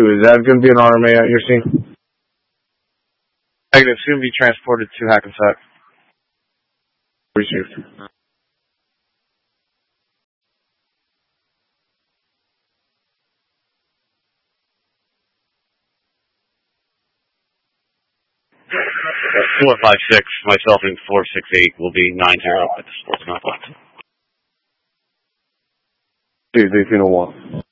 Is that going to be an RMA at your scene? Negative. Soon be transported to Hackensack. Received. At 456, myself and 468 will be 90 at the sports complex. Tuesday, 1.